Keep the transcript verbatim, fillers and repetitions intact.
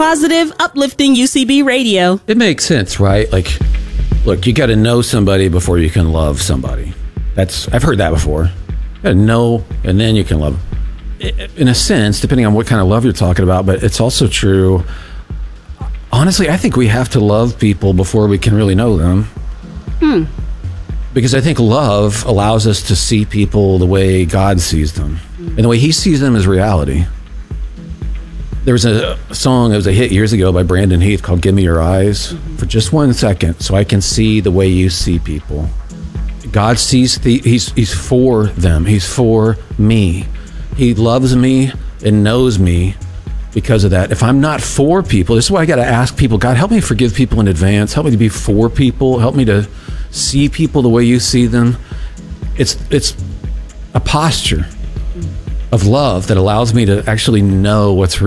positive, uplifting U C B radio. It makes sense, right? Like, look, you got to know somebody before you can love somebody. That's I've heard that before. You got to know, and then you can love. In a sense, depending on what kind of love you're talking about, but it's also true. Honestly, I think we have to love people before we can really know them. Hmm. Because I think love allows us to see people the way God sees them. And the way he sees them is reality. There was a song that was a hit years ago by Brandon Heath called Give Me Your Eyes. Mm-hmm. For just one second, so I can see the way you see people. God sees, the, he's, he's for them. He's for me. He loves me and knows me because of that. If I'm not for people, this is why I got to ask people, God, help me forgive people in advance. Help me to be for people. Help me to see people the way you see them. It's it's a posture of love that allows me to actually know what's